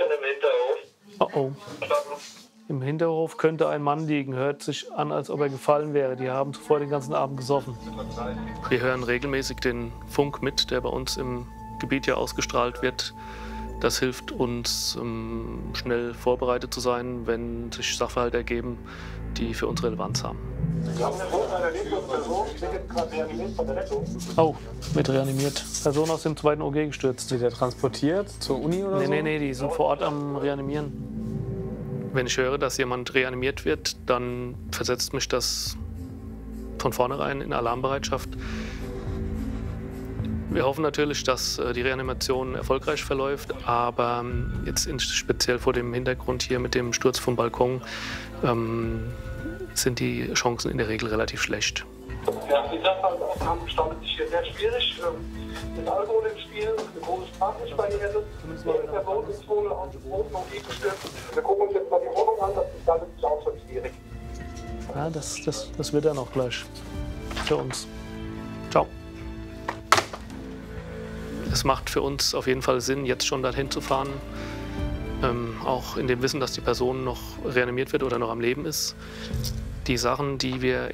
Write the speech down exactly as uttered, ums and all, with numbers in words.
Oh oh. Im Hinterhof könnte ein Mann liegen. Hört sich an, als ob er gefallen wäre. Die haben zuvor den ganzen Abend gesoffen. Wir hören regelmäßig den Funk mit, der bei uns im Gebiet ja ausgestrahlt wird. Das hilft uns, um schnell vorbereitet zu sein, wenn sich Sachverhalte ergeben, die für uns Relevanz haben. Wir haben eine Person, eine lebensfähige Person, die wird jetzt gerade reanimiert von der Rettung. Oh, wird reanimiert. Person aus dem zweiten O G gestürzt. Wird der transportiert zur Uni oder Nee, so? nee, nee, die sind vor Ort am Reanimieren. Wenn ich höre, dass jemand reanimiert wird, dann versetzt mich das von vornherein in Alarmbereitschaft. Wir hoffen natürlich, dass die Reanimation erfolgreich verläuft, aber jetzt speziell vor dem Hintergrund hier mit dem Sturz vom Balkon ähm, sind die Chancen in der Regel relativ schlecht. Ja, die Sachverhaltsabnahmen gestaltet sich hier sehr schwierig. Mit Alkohol im Spiel, eine große Sprachbarriere. Die Person ist wohl aus dem großen O G gestürzt. Wir gucken uns jetzt mal die Wohnung an, das gestaltet sich auch schon schwierig. Ja, das, das, das wird dann auch gleich für uns. Ciao. Es macht für uns auf jeden Fall Sinn, jetzt schon dahin zu fahren. Ähm, auch in dem Wissen, dass die Person noch reanimiert wird oder noch am Leben ist. Die Sachen, die wir